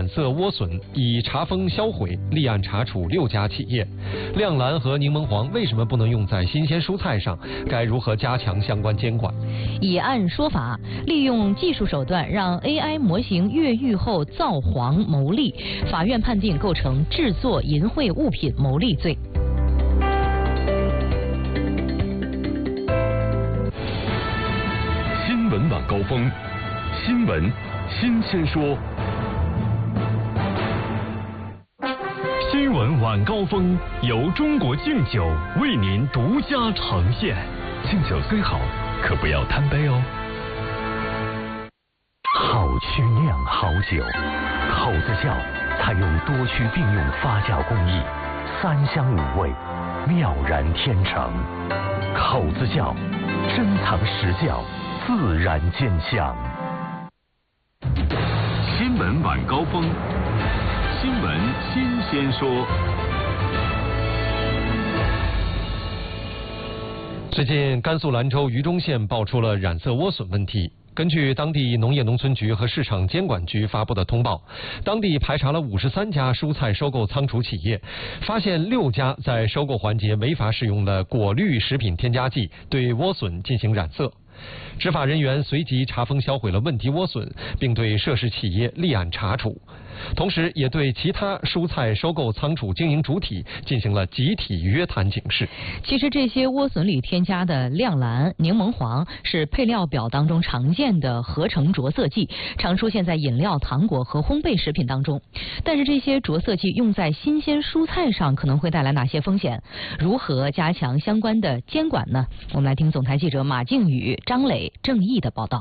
染色莴笋已查封销毁，立案查处6家企业。亮蓝和柠檬黄为什么不能用在新鲜蔬菜上？该如何加强相关监管？ 以案说法，利用技术手段让 AI 模型越狱后造黄牟利，法院判定构成制作淫秽物品牟利罪。 新闻晚高峰，新闻新鲜说。新闻晚高峰由中国敬酒为您独家呈现。敬酒虽好，可不要贪杯哦。好曲酿好酒，口子窖采用多区并用发酵工艺，3香5味，妙然天成。口子窖珍藏实窖，自然见香。新闻晚高峰，新闻新鲜说。 最近，甘肃兰州榆中县爆出了染色莴笋问题。根据当地农业农村局和市场监管局发布的通报，当地排查了53家蔬菜收购仓储企业，发现6家在收购环节违法使用了果绿食品添加剂对莴笋进行染色。执法人员随即查封销毁了问题莴笋，并对涉事企业立案查处，同时也对其他蔬菜收购仓储经营主体进行了集体约谈警示。 其实这些莴笋里添加的亮蓝、柠檬黄是配料表当中常见的合成着色剂，常出现在饮料、糖果和烘焙食品当中。但是这些着色剂用在新鲜蔬菜上可能会带来哪些风险？如何加强相关的监管呢？我们来听总台记者马靖宇、张磊、郑毅的报道。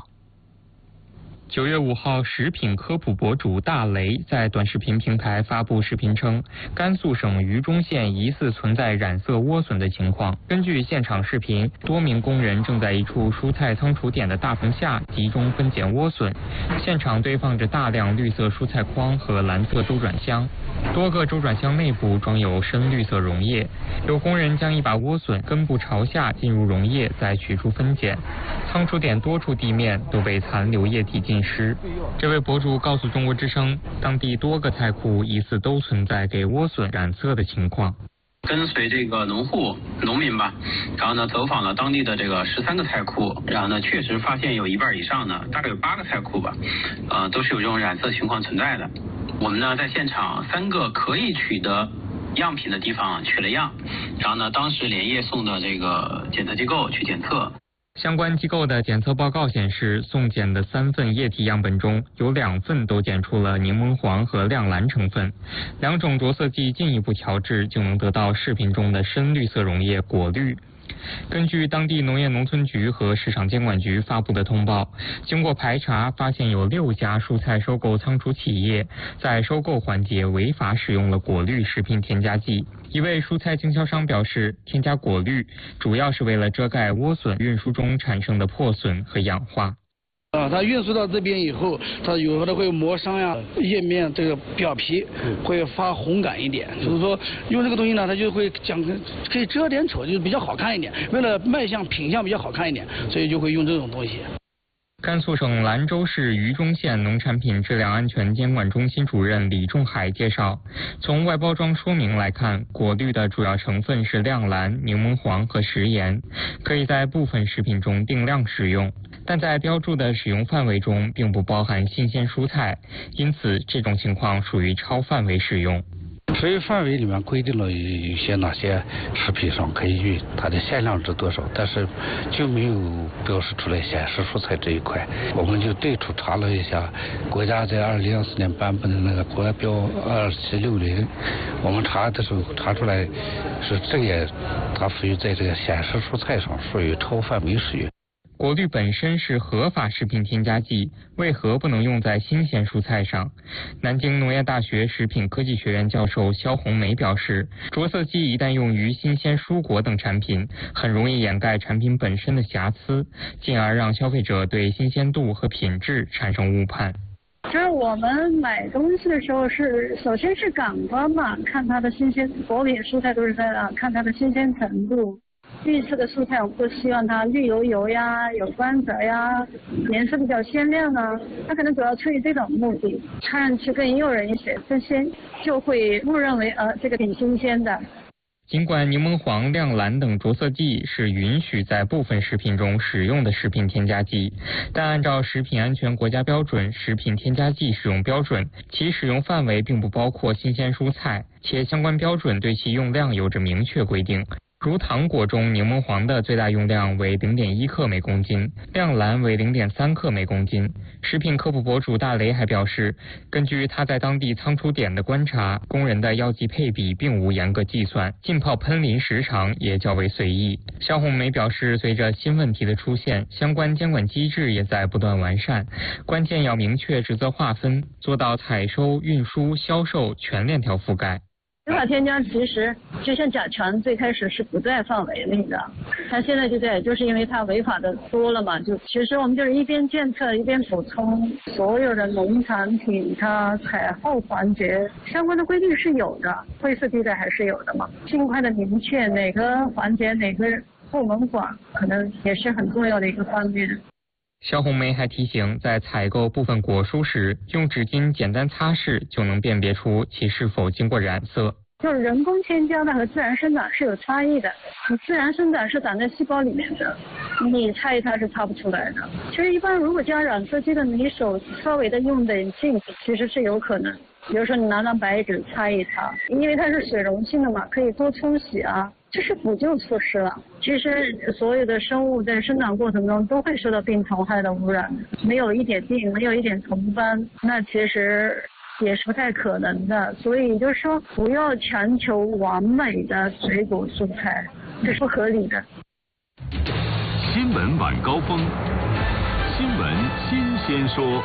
9月5号，食品科普博主大雷在短视频平台发布视频称，甘肃省榆中县疑似存在染色莴笋的情况。根据现场视频，多名工人正在一处蔬菜仓储点的大棚下集中分拣莴笋，现场堆放着大量绿色蔬菜筐和蓝色周转箱，多个周转箱内部装有深绿色溶液。有工人将一把莴笋根部朝下进入溶液，再取出分拣。仓储点多处地面都被残留液体浸湿。这位博主告诉中国之声，当地多个菜库疑似都存在给莴笋染色的情况。 跟随这个农民吧，然后呢走访了当地的这个13个菜库，然后呢确实发现有一半以上呢，大概有8个菜库吧，都是有这种染色情况存在的。我们呢在现场3个可以取得样品的地方取了样，然后呢当时连夜送到这个检测机构去检测。 相关机构的检测报告显示，送检的3份液体样本中有2份都检出了柠檬黄和亮蓝成分，2种着色剂进一步调制就能得到视频中的深绿色溶液果绿。根据当地农业农村局和市场监管局发布的通报，经过排查，发现有6家蔬菜收购仓储企业在收购环节违法使用了果绿食品添加剂。一位蔬菜经销商表示，添加果绿主要是为了遮盖莴笋运输中产生的破损和氧化。 它运输到这边以后，它有的会磨伤呀，叶面这个表皮会发红感一点，就是说用这个东西呢，它就会可以遮点丑，就是比较好看一点。为了卖相品相比较好看一点，所以就会用这种东西。 甘肃省兰州市榆中县农产品质量安全监管中心主任李仲海介绍，从外包装说明来看，果绿的主要成分是亮蓝、柠檬黄和食盐，可以在部分食品中定量使用，但在标注的使用范围中并不包含新鲜蔬菜，因此这种情况属于超范围使用。 食用范围里面规定了有些哪些食品上可以运，它的限量值多少，但是就没有标示出来显示蔬菜这一块。我们就对处查了一下，国家在2024年颁布的那个国标2760，我们查的时候查出来是这也它属于在这个显示蔬菜上属于超范围使用。 果绿本身是合法食品添加剂，为何不能用在新鲜蔬菜上？南京农业大学食品科技学院教授肖红梅表示，着色剂一旦用于新鲜蔬果等产品，很容易掩盖产品本身的瑕疵，进而让消费者对新鲜度和品质产生误判。 就是我们买东西的时候首先是感官嘛，看它的新鲜，果品蔬菜都是在看它的新鲜程度。 绿色的蔬菜，我们都希望它绿油油呀，有光泽呀，颜色比较鲜亮啊。它可能主要出于这种目的，看上去更诱人一些，这些就会误认为这个挺新鲜的。 尽管柠檬黄、亮蓝等着色剂是允许在部分食品中使用的食品添加剂，但按照食品安全国家标准《食品添加剂使用标准》，其使用范围并不包括新鲜蔬菜，且相关标准对其用量有着明确规定。如糖果中柠檬黄的最大用量为 0.1 克每公斤，亮蓝为 0.3 克每公斤。食品科普博主大雷还表示，根据他在当地仓储点的观察，工人的药剂配比并无严格计算，浸泡喷淋时长也较为随意。肖红梅表示，随着新问题的出现，相关监管机制也在不断完善，关键要明确职责划分，做到采收、运输、销售全链条覆盖。 违法添加其实就像甲醛最开始是不在范围内的，它现在就在，就是因为它违法的多了嘛，就其实我们就是一边监测一边补充，所有的农产品它采后环节相关的规定是有的，灰色地带还是有的嘛，尽快的明确哪个环节哪个部门管，可能也是很重要的一个方面。 肖红梅还提醒，在采购部分果蔬时，用纸巾简单擦拭就能辨别出其是否经过染色。 就是人工添加的和自然生长是有差异的，你自然生长是长在细胞里面的，你擦一擦是擦不出来的。其实一般如果加染色剂的，你手稍微的用点劲，其实是有可能。比如说你拿张白纸擦一擦，因为它是水溶性的嘛，可以多冲洗啊。这是补救措施了。其实所有的生物在生长过程中都会受到病虫害的污染，没有一点病，没有一点虫斑，那其实也是不太可能的。所以就是说，不要强求完美的水果蔬菜，这是不合理的。 新闻晚高峰，新闻新鲜说。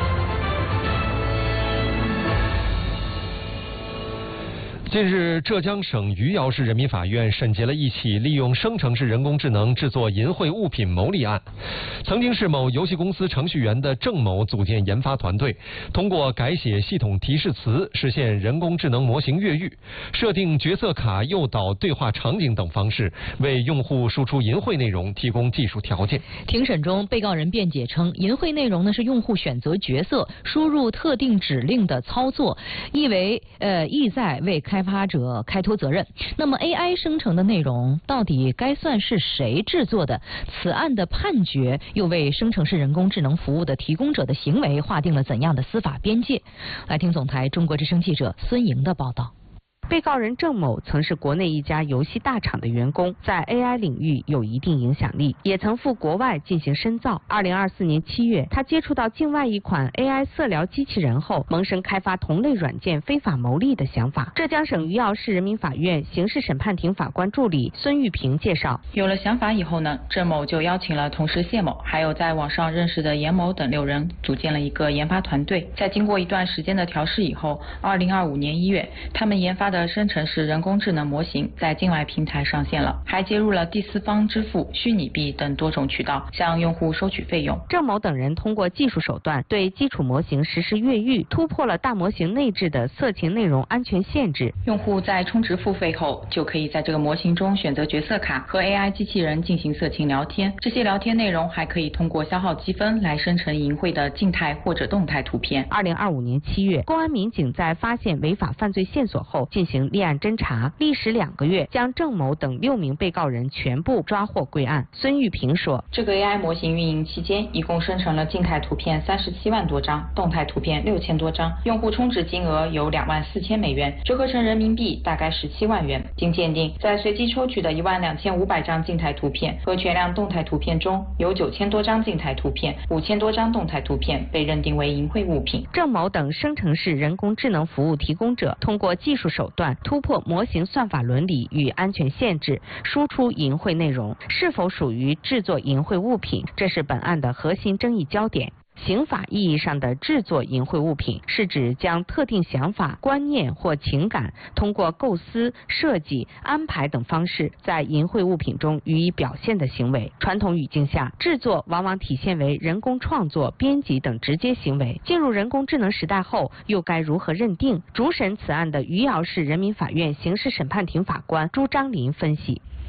近日，浙江省余姚市人民法院审结了一起利用生成式人工智能制作淫秽物品牟利案。曾经是某游戏公司程序员的郑某组建研发团队，通过改写系统提示词，实现人工智能模型越狱，设定角色卡、诱导对话场景等方式，为用户输出淫秽内容提供技术条件。 庭审中，被告人辩解称，淫秽内容呢是用户选择角色、输入特定指令的操作，意在为开发者开脱责任。那么 AI 生成的内容到底该算是谁制作的？此案的判决又为生成式人工智能服务的提供者的行为划定了怎样的司法边界？来听总台中国之声记者孙莹的报道。 被告人郑某曾是国内一家游戏大厂的员工，在 AI 领域有一定影响力，也曾赴国外进行深造。2024年7月，他接触到境外一款 AI 色疗机器人后，萌生开发同类软件非法牟利的想法。浙江省余姚市人民法院刑事审判庭法官助理孙玉平介绍， 有了想法以后呢，郑某就邀请了同事谢某，还有在网上认识的严某等6人，组建了一个研发团队。在经过一段时间的调试以后，2025年1月，他们研发的生成式人工智能模型在境外平台上线了，还接入了第四方支付、虚拟币等多种渠道，向用户收取费用。 郑某等人通过技术手段对基础模型实施越狱，突破了大模型内置的色情内容安全限制。 用户在充值付费后，就可以在这个模型中选择角色卡，和 AI 机器人进行色情聊天。这些聊天内容还可以通过消耗积分来生成淫秽的静态或者动态图片。 2025年7月，公安民警在发现违法犯罪线索后，进行立案侦查，历时2个月，将郑某等6名被告人全部抓获归案。孙玉平说， 这个 AI 模型运营期间，一共生成了静态图片37万多张，动态图片6000多张，用户充值金额有24000美元，折合成人民币大概17万元。经鉴定，在随机抽取的12500张静态图片和全量动态图片中，有9000多张静态图片、5000多张动态图片被认定为淫秽物品。 郑某等生成式人工智能服务提供者通过技术手段突破模型算法伦理与安全限制，输出淫秽内容，是否属于制作淫秽物品，这是本案的核心争议焦点。刑法意义上的制作淫秽物品，是指将特定想法、观念或情感，通过构思、设计、安排等方式，在淫秽物品中予以表现的行为。传统语境下，制作往往体现为人工创作、编辑等直接行为。进入人工智能时代后，又该如何认定？主审此案的余姚市人民法院刑事审判庭法官朱章林分析。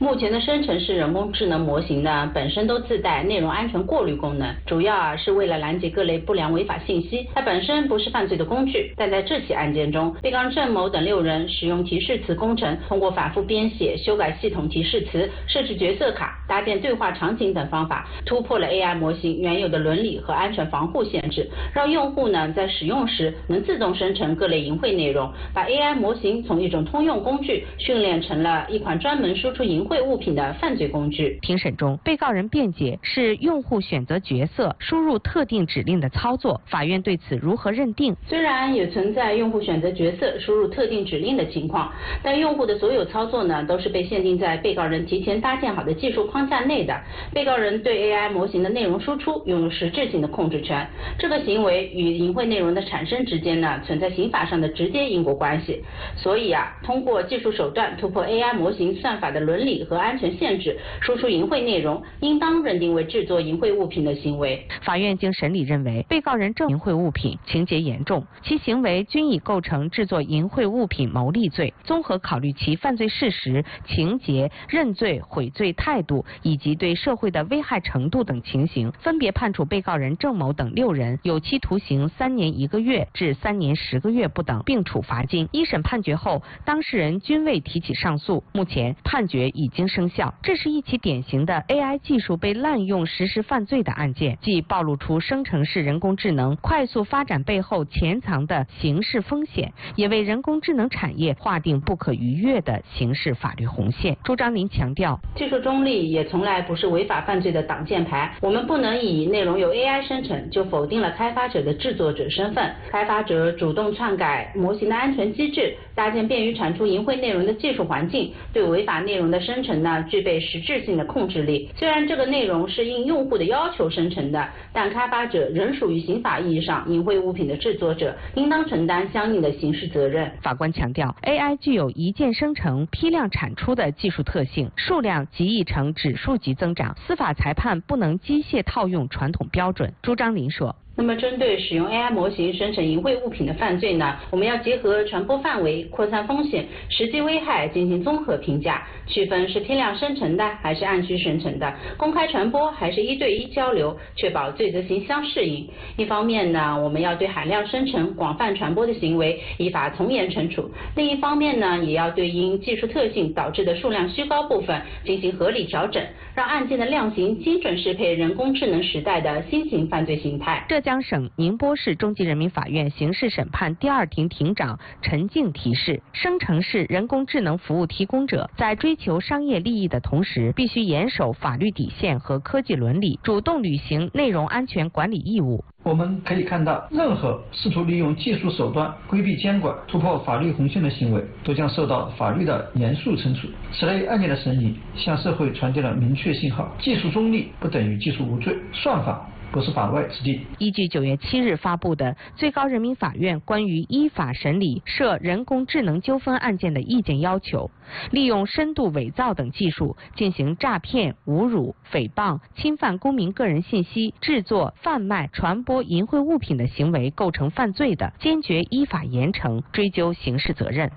目前的生成式人工智能模型呢，本身都自带内容安全过滤功能，主要是为了拦截各类不良违法信息。它本身不是犯罪的工具，但在这起案件中，被告人郑某等6人使用提示词工程，通过反复编写、修改系统提示词、设置角色卡、搭建对话场景等方法，突破了 AI 模型原有的伦理和安全防护限制，让用户呢在使用时能自动生成各类淫秽内容，把 AI 模型从一种通用工具训练成了一款专门输出淫秽物品的犯罪工具。 庭审中，被告人辩解是用户选择角色、输入特定指令的操作，法院对此如何认定？ 虽然也存在用户选择角色、输入特定指令的情况，但用户的所有操作呢，都是被限定在被告人提前搭建好的技术框架内的。被告人对 AI 模型的内容输出拥有实质性的控制权，这个行为与淫秽内容的产生之间呢，存在刑法上的直接因果关系。所以通过技术手段突破 AI 模型算法的伦理和安全限制，输出淫秽内容，应当认定为制作淫秽物品的行为。 法院经审理认为，被告人郑淫秽物品情节严重，其行为均已构成制作淫秽物品牟利罪。综合考虑其犯罪事实、情节、认罪悔罪态度以及对社会的危害程度等情形，分别判处被告人郑某等6人有期徒刑3年1个月至3年10个月不等，并处罚金。一审判决后，当事人均未提起上诉，目前判决已经生效。这是一起典型的 AI 技术被滥用实施犯罪的案件，既暴露出生成式人工智能快速发展背后潜藏的刑事风险，也为人工智能产业划定不可逾越的刑事法律红线。朱章林强调， 技术中立也从来不是违法犯罪的挡箭牌，我们不能以内容由 AI 生成就否定了开发者的制作者身份。开发者主动篡改模型的安全机制，搭建便于产出淫秽内容的技术环境，对违法内容的生成呢，具备实质性的控制力。虽然这个内容是应用户的要求生成的，但开发者仍属于刑法意义上淫秽物品的制作者，应当承担相应的刑事责任。 法官强调 ，AI 具有一键生成、批量产出的技术特性，数量极易呈指数级增长，司法裁判不能机械套用传统标准。朱章林说。 那么针对使用 AI 模型生成淫秽物品的犯罪呢，我们要结合传播范围、扩散风险、实际危害进行综合评价，区分是批量生成的还是按需生成的，公开传播还是1对1交流，确保罪责刑相适应。一方面呢，我们要对海量生成、广泛传播的行为依法从严惩处；另一方面呢，也要对因技术特性导致的数量虚高部分进行合理调整，让案件的量刑精准适配人工智能时代的新型犯罪形态。 浙江省宁波市中级人民法院刑事审判第2庭庭长陈静提示，生成式人工智能服务提供者在追求商业利益的同时，必须严守法律底线和科技伦理，主动履行内容安全管理义务。 我们可以看到，任何试图利用技术手段规避监管、突破法律红线的行为，都将受到法律的严肃惩处。此类案件的审理，向社会传递了明确信号：技术中立不等于技术无罪，算法不是法外之地。 依据9月7日发布的最高人民法院关于依法审理涉人工智能纠纷案件的意见要求，利用深度伪造等技术进行诈骗、侮辱、诽谤、侵犯公民个人信息、制作、贩卖、传播淫秽物品的行为构成犯罪的，坚决依法严惩，追究刑事责任。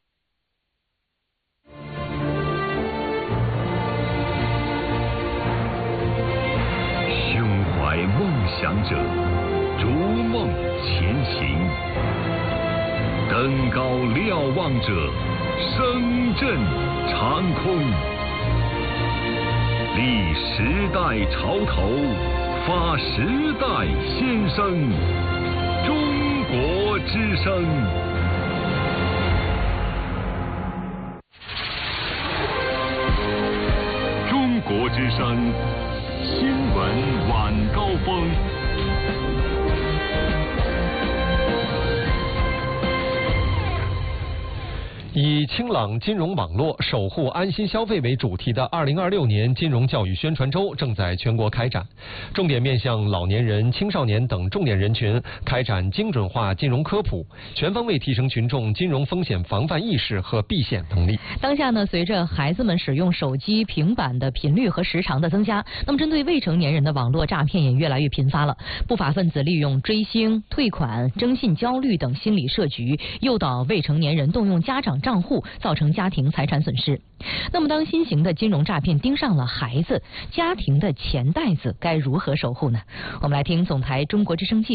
梦想者逐梦前行，登高瞭望者声震长空，立时代潮头，发时代先声，中国之声。中国之声新闻晚高峰。 以清朗金融网络、守护安心消费为主题的2026年金融教育宣传周正在全国开展，重点面向老年人、青少年等重点人群，开展精准化金融科普，全方位提升群众金融风险防范意识和避险能力。 当下呢，随着孩子们使用手机、平板的频率和时长的增加，那么针对未成年人的网络诈骗也越来越频发了。不法分子利用追星、退款、征信焦虑等心理设局，诱导未成年人动用家长账户，造成家庭财产损失。那么，当新型的金融诈骗盯上了孩子，家庭的钱袋子该如何守护呢？我们来听总台中国之声记者